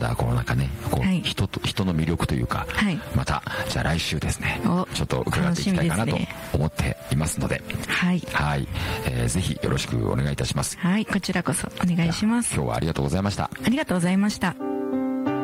だこのなんかね、こう、 はい、 人の魅力というか、 はい、 またじゃあ来週ですね、ちょっと伺っていきたいかなと思っていますので、 はい、 はい、ぜひよろしくお願いいたします。 はい、こちらこそお願いします。 今日はありがとうございました。 ありがとうございました。